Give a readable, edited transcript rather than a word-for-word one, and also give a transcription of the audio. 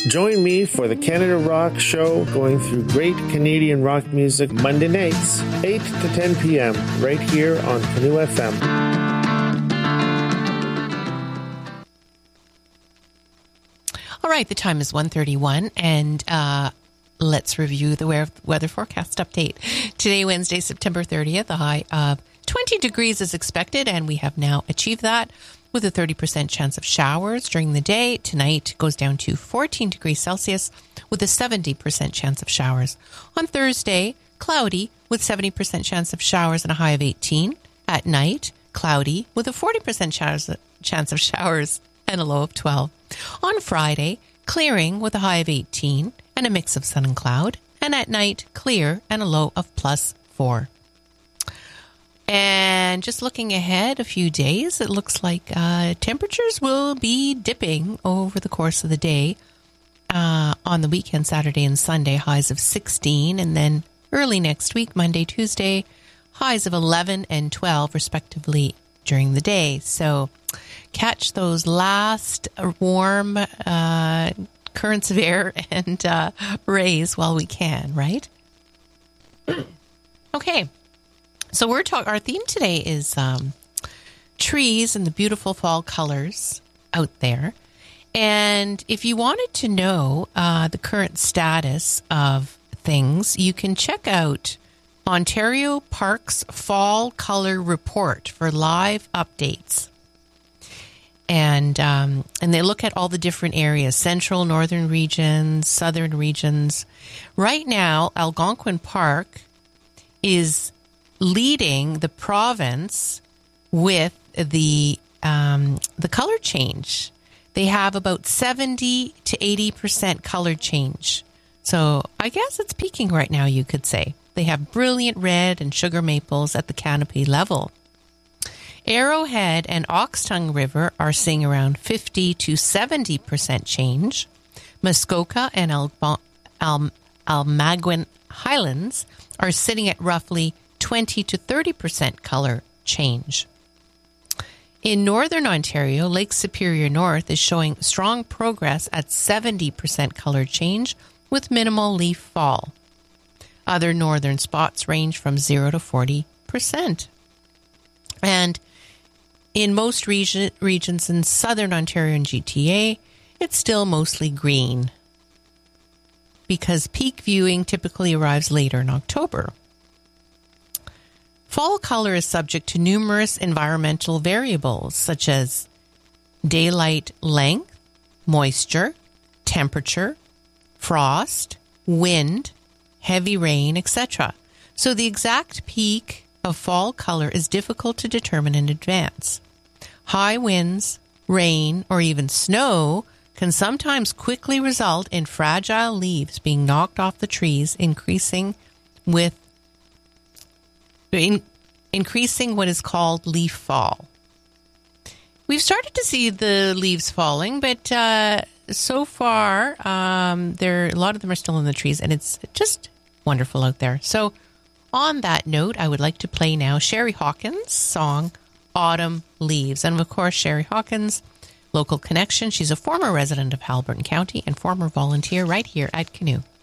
Join me for the Canada Rock Show, going through great Canadian rock music Monday nights, 8 to 10 p.m., right here on Canoe FM. All right, the time is 1:31, and let's review the weather forecast update. Today, Wednesday, September 30th, a high of 20 degrees is expected, and we have now achieved that with a 30% chance of showers during the day. Tonight goes down to 14 degrees Celsius with a 70% chance of showers. On Thursday, cloudy with 70% chance of showers and a high of 18. At night, cloudy with a 40% chance of showers and a low of 12. On Friday, clearing with a high of 18 and a mix of sun and cloud. And at night, clear and a low of +4. And just looking ahead a few days, it looks like temperatures will be dipping over the course of the day. On the weekend, Saturday and Sunday, highs of 16. And then early next week, Monday, Tuesday, highs of 11 and 12, respectively, during the day. So catch those last warm currents of air and rays while we can, right? Okay. So our theme today is trees and the beautiful fall colors out there. And if you wanted to know the current status of things, you can check out Ontario Parks Fall Color Report for live updates. And they look at all the different areas, central, northern regions, southern regions. Right now, Algonquin Park is leading the province with the color change. They have about 70 to 80% color change. So I guess it's peaking right now, you could say. They have brilliant red and sugar maples at the canopy level. Arrowhead and Oxtongue River are seeing around 50 to 70% change. Muskoka and Almaguin Highlands are sitting at roughly 20 to 30% color change. In northern Ontario, Lake Superior North is showing strong progress at 70% color change with minimal leaf fall. Other northern spots range from 0 to 40%. And in most regions in southern Ontario and GTA, it's still mostly green because peak viewing typically arrives later in October. Fall color is subject to numerous environmental variables such as daylight length, moisture, temperature, frost, wind, heavy rain, etc. So the exact peak of fall color is difficult to determine in advance. High winds, rain, or even snow can sometimes quickly result in fragile leaves being knocked off the trees, increasing what is called leaf fall. We've started to see the leaves falling, but so far, a lot of them are still in the trees, and it's just wonderful out there. So on that note, I would like to play now Sherry Hawkins' song, Autumn Leaves. And of course, Sherry Hawkins, local connection. She's a former resident of Haliburton County and former volunteer right here at Canoe.